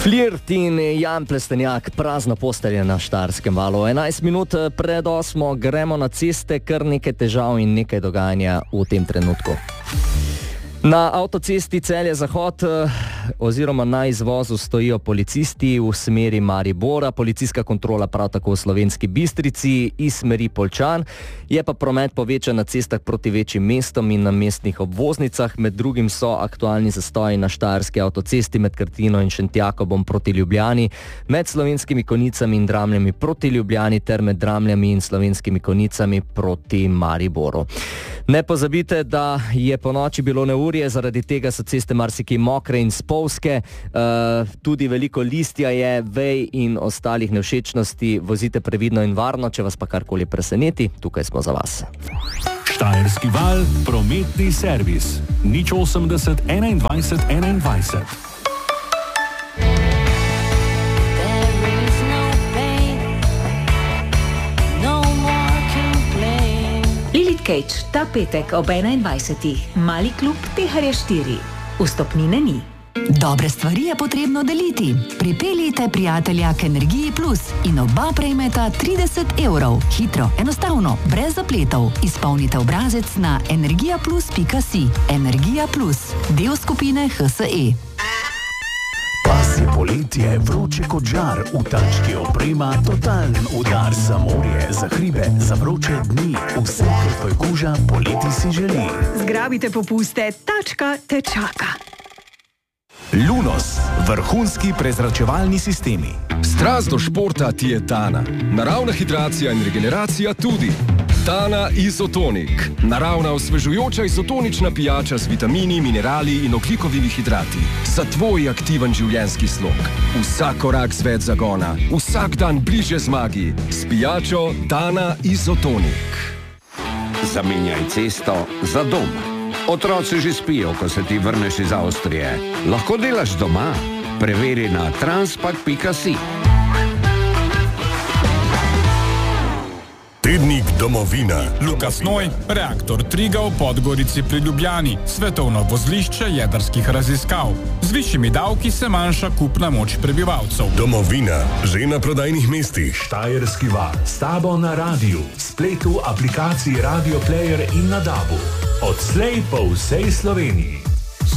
Flirt in Jan Plestenjak, prazna postelja na Štajerskem valu. 11 minut pred 8 gremo na ceste, kar nekaj težav in nekaj dogajanja v tem trenutku. Na avtocesti Celje-Zahod oziroma na izvozu stojijo policisti v smeri Maribora, policijska kontrola prav tako v Slovenski Bistrici iz smeri Poljčan. Je pa promet povečan na cestah proti večjim mestom in na mestnih obvoznicah. Med drugim so aktualni zastoji na Štajerski avtocesti med Krtino in Šentjakobom proti Ljubljani, med Slovenskimi Konjicami in Dramljami proti Ljubljani ter med Dramljami in Slovenskimi Konjicami proti Mariboru. Ne pozabite, da je ponoči bilo neurje, zaradi tega so ceste marsikaj mokre in spolzke, tudi veliko listja je, vej in ostalih nevšečnosti. Vozite previdno in varno, če vas pa karkoli preseneti, tukaj smo za vas. Štajerski val, prometni servis. 080 21 21. Cage, ta petek ob 21. Mali klub Teharja 4. Vstopnine ni. Dobre stvari je potrebno deliti. Pripeljite prijatelja k Energiji Plus in oba prejmeta 30 €. Hitro, enostavno, brez zapletov. Izpolnite obrazec na energijaplus.si. Energija Plus, del skupine HSE. Pas je poletje, vroče kot žar, v tački oprema, totalen udar za morje, za hribe, za vroče dni, vse, kar tvoj koža poleti si želi. Zgrabite popuste, tačka te čaka. Lunos, vrhunski prezračevalni sistemi. Strast do športa ti je Tana. Naravna hidracija in regeneracija tudi. Tana Izotonik. Naravna osvežujoča izotonična pijača z vitamini, minerali in ogljikovimi hidrati. Za tvoj aktiven življenjski slog. Vsak korak z več zagona. Vsak dan bliže zmagi. S pijačo Tana Izotonik. Zamenjaj cesto za dom. Otroci že spijo, ko se ti vrneš iz Avstrije. Lahko delaš doma? Preveri na transpak.si. Tednik Domovina. Luka Snoj, reaktor Triglav v Podgorici pri Ljubljani, svetovno vozlišče jedrskih raziskav. Z višjimi davki se manjša kupna moč prebivalcev. Domovina, že na prodajnih mestih. Štajerski val, s tabo na radiju, spletu, aplikaciji Radio Player in na DAB-u. Odslej po vsej Sloveniji.